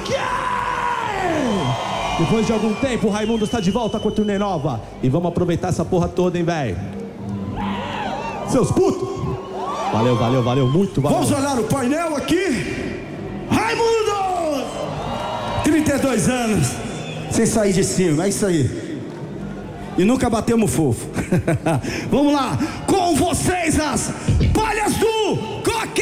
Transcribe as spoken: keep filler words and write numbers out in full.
rock! Depois de algum tempo, o Raimundo está de volta com a turnê nova. E vamos aproveitar essa porra toda, hein, velho? Seus putos! Valeu, valeu, valeu, muito valeu. Vamos olhar o painel aqui. Raimundo! trinta e dois anos, sem sair de cima, é isso aí. E nunca batemos fofo. Vamos lá, com vocês as palhas do Coque!